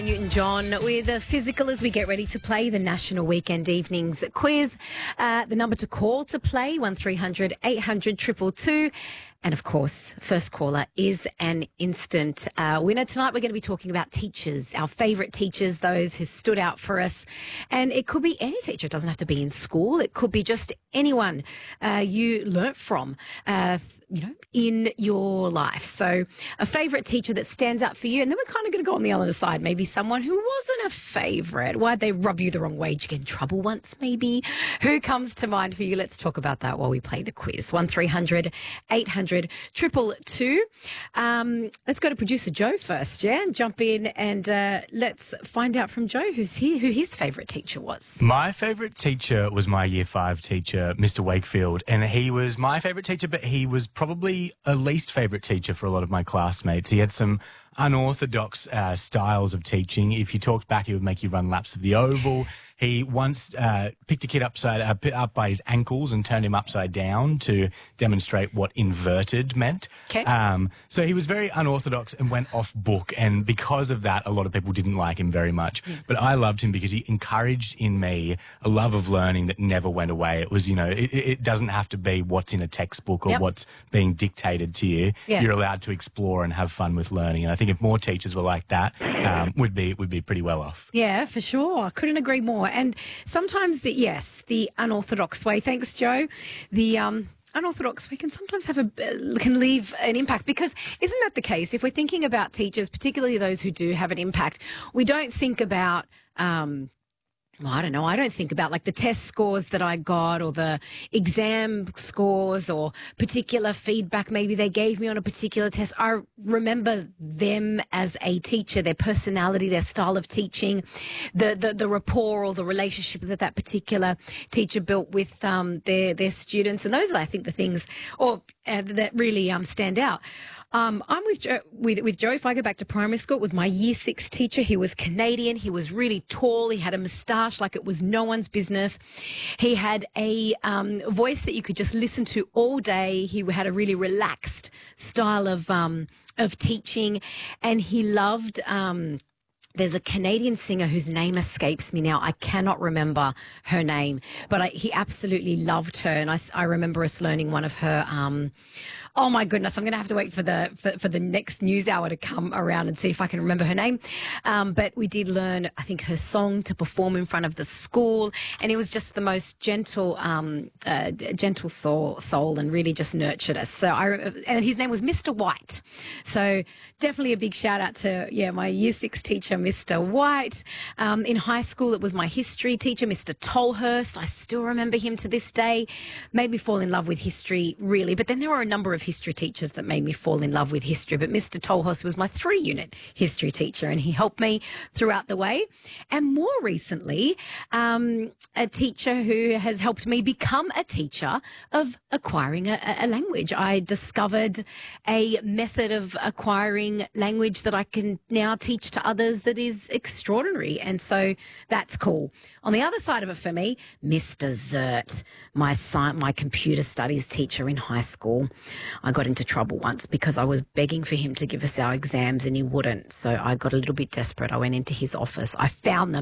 Newton-John with a physical as we get ready to play the National Weekend Evenings Quiz. The number to call to play, 1300 800 222. And, of course, first caller is an instant winner. Tonight we're going to be talking about teachers, our favourite teachers, those who stood out for us. And it could be any teacher. It doesn't have to be in school. It could be just anyone you learnt from, in your life. So a favourite teacher that stands out for you. And then we're kind of going to go on the other side. Maybe someone who wasn't a favourite. Why'd they rub you the wrong way? Did you get in trouble once, maybe? Who comes to mind for you? Let's talk about that while we play the quiz. 1300 800 222. Let's go to producer Joe first, yeah? Jump in and let's find out from Joe who his favourite teacher was. My favourite teacher was my Year 5 teacher, Mr. Wakefield, and he was my favourite teacher, but he was probably a least favourite teacher for a lot of my classmates. He had some unorthodox styles of teaching. If you talked back, he would make you run laps of the oval. He once picked a kid up by his ankles and turned him upside down to demonstrate what inverted meant. Okay. So he was very unorthodox and went off book, and because of that, a lot of people didn't like him very much. Yeah. But I loved him because he encouraged in me a love of learning that never went away. It was, it doesn't have to be what's in a textbook or what's being dictated to you. Yeah. You're allowed to explore and have fun with learning. And I think if more teachers were like that, would be pretty well off. Yeah, for sure. I couldn't agree more. And sometimes the unorthodox way, thanks, Joe, the unorthodox way can sometimes can leave an impact, because isn't that the case? If we're thinking about teachers, particularly those who do have an impact, we don't think about I don't think about like the test scores that I got or the exam scores or particular feedback maybe they gave me on a particular test. I remember them as a teacher, their personality, their style of teaching, the rapport or the relationship that particular teacher built with their students. And those are, I think, the things that really stand out. I'm with Joe. With Joe, if I go back to primary school, it was my Year 6 teacher. He was Canadian. He was really tall. He had a moustache like it was no one's business. He had a voice that you could just listen to all day. He had a really relaxed style of teaching, and he loved. There's a Canadian singer whose name escapes me now. I cannot remember her name, but he absolutely loved her. And I remember us learning one of her, oh my goodness, I'm going to have to wait for the next news hour to come around and see if I can remember her name. But we did learn, I think, her song to perform in front of the school. And it was just the most gentle soul and really just nurtured us. So and his name was Mr. White. So definitely a big shout out to, my Year 6 teacher, Mr. White. In high school, it was my history teacher, Mr. Tolhurst. I still remember him to this day. Made me fall in love with history, really. But then there were a number of history teachers that made me fall in love with history. But Mr. Tolhurst was my 3-unit history teacher, and he helped me throughout the way. And more recently, a teacher who has helped me become a teacher of acquiring a language. I discovered a method of acquiring language that I can now teach to others that is extraordinary. And so that's cool. On the other side of it for me, Mr. Zert, my computer studies teacher in high school. I got into trouble once because I was begging for him to give us our exams and he wouldn't. So I got a little bit desperate. I went into his office. I found them.